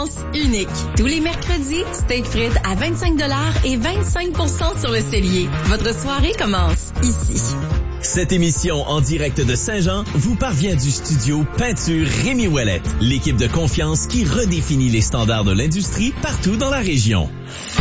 ambiance unique. Tous les mercredis, steak frites à 25 $ et 25 % sur le cellier. Votre soirée commence ici. Cette émission en direct de Saint-Jean vous parvient du studio Peinture Rémi Ouellette, l'équipe de confiance qui redéfinit les standards de l'industrie partout dans la région.